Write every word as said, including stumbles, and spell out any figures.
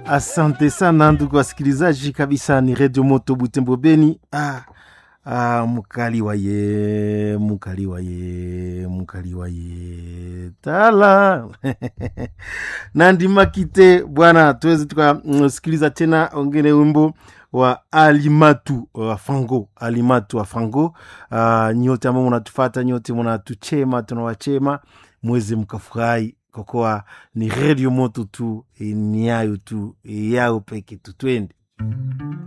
Asante sana ndugu wasikilizaji, kabisa ni Radio Moto Butembo Beni. Ah, ah mukali waye, mukali waye, mukali waye. Tala. Nandi makite bwana, tuweze tukasikiliza tena ongene wimbo wa Alimatu wa Fango, Alimatu wa Fango. Uh, nyote ambao mnatufuata, nyote mnatuchema, tunawachema, mweze mkafurahi kwa kuwa ni Radio Moto tu, ni yayo tu, yao peke tu, twende.